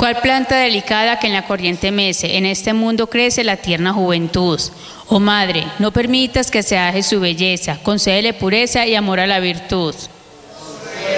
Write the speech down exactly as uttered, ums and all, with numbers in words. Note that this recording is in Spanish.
Cual planta delicada que en la corriente mece, en este mundo crece la tierna juventud. Oh Madre, no permitas que se aje su belleza, concédele pureza y amor a la virtud.